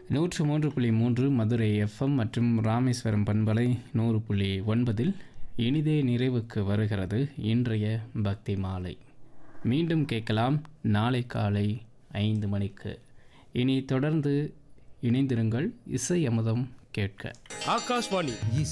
103.3 Madurai FM மற்றும் ராமேஸ்வரம் பண்பலை 100.9 இனிதே நிறைவுக்கு வருகிறது இன்றைய பக்தி மாலை. மீண்டும் கேட்கலாம் நாளை காலை 5 மணிக்கு. இனி தொடர்ந்து இணைந்திருங்கள். இசை அமுதம் கேட்க. ஆகாஷ்வாணி